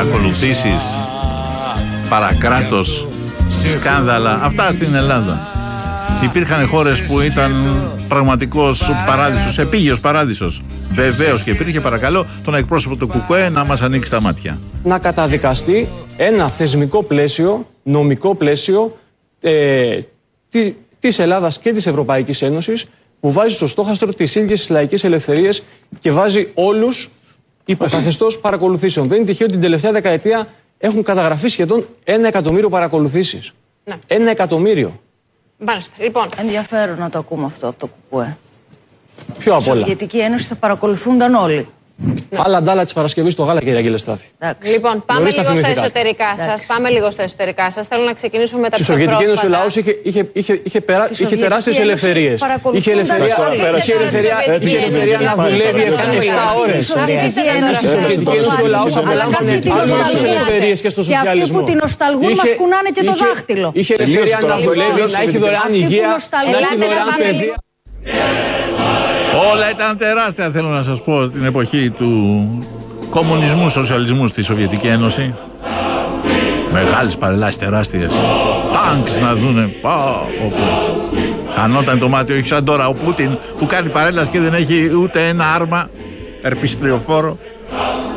παρακολουθήσεις, παρακράτος, σκάνδαλα. Αυτά στην Ελλάδα. Υπήρχαν χώρες που ήταν πραγματικός παράδεισος, επίγειος παράδεισος. Βεβαίως και υπήρχε, παρακαλώ, τον εκπρόσωπο του ΚΚΕ να μας ανοίξει τα μάτια. Να καταδικαστεί ένα θεσμικό πλαίσιο, νομικό πλαίσιο της Ελλάδας και της Ευρωπαϊκής Ένωσης που βάζει στο στόχαστρο τις ίδιες τις λαϊκές ελευθερίες και βάζει όλους υποκαθεστώς παρακολουθήσεων. Δεν είναι τυχαίο ότι την τελευταία δεκαετία έχουν καταγραφεί σχεδόν 1 εκατομμύριο παρακολουθήσεις. Ναι. 1 εκατομμύριο. Μάλιστα. Λοιπόν. Ενδιαφέρον να το ακούμε αυτό από το ΚΚΕ. Ποιο απ' όλα. Στη Σοβιετική Ένωση θα παρακολουθούνταν όλοι. Ναι. Άλλα ντάλα της Παρασκευής στο γάλα, κυρία Αγγελεστάθη. Λοιπόν, πάμε λίγο στα εσωτερικά σας. Πάμε λίγο στα εσωτερικά σας. Θέλω να ξεκινήσουμε με τα πιο πρόσφατα. Στη Σοβιετική Ένωση ο λαός είχε τεράστιες ελευθερίες. Είχε ελευθερία να δουλεύει 7 ώρες. Στη Σοβιετική Ένωση ο λαός απολάμβανε άλλες ελευθερίες και στο σοσιαλισμό. Και αυτοί που την νοσταλγούν μας κουνάνε και το δάχτυλο. Είχε ελευθερία να δουλεύει, να έχει δωρεάν υγεία, να έχει δωρεάν παιδεία. Όλα ήταν τεράστια, θέλω να σας πω, την εποχή του κομμουνισμού, σοσιαλισμού στη Σοβιετική Ένωση. Μεγάλες παρελάσεις τεράστιες. Τάγκς να δούνε. Χανόταν το μάτι, όχι σαν τώρα ο Πούτιν που κάνει παρέλαση και δεν έχει ούτε ένα άρμα ερπιστριοφόρο.